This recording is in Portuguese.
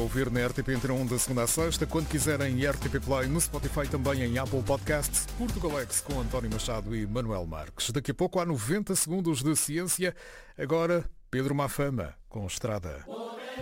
ouvir na RTP Antena 1 da segunda à sexta, quando quiserem RTP Play, no Spotify, também em Apple Podcasts, Portugalex com António Machado e Manuel Marques. Daqui a pouco há 90 segundos de ciência. Agora, Pedro Mafama com Estrada.